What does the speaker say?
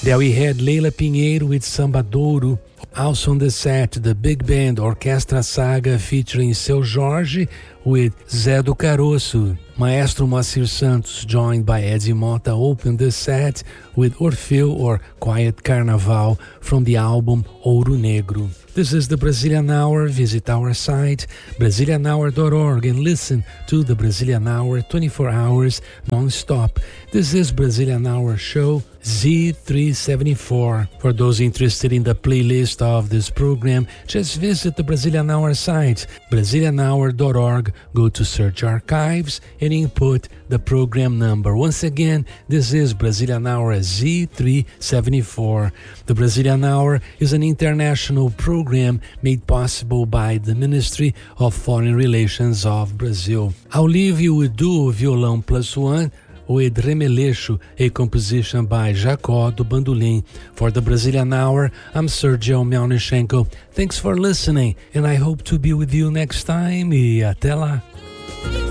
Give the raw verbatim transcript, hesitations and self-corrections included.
There we had Leila Pinheiro with Samba Douro. Also on the set, the big band Orquestra Saga featuring Seu Jorge with Zé do Caroço. Maestro Moacir Santos, joined by Eddie Mota, opened the set with Orfeu or Quiet Carnaval from the album Ouro Negro. This is the Brazilian Hour. Visit our site, Brazilian hour dot org, and listen to the Brazilian Hour twenty-four hours non-stop. This is Brazilian Hour Show Z three seventy-four. For those interested in the playlist of this program, just visit the Brazilian Hour site, Brazilian hour dot org. Go to Search Archives and input the program number. Once again, this is Brazilian Hour Z three seventy-four. The Brazilian Hour is an international program made possible by the Ministry of Foreign Relations of Brazil. I'll leave you with Duo Violão Plus One with Remeleixo, a composition by Jacó do Bandolim. For the Brazilian Hour, I'm Sergio Melnichenko. Thanks for listening, and I hope to be with you next time. E até lá.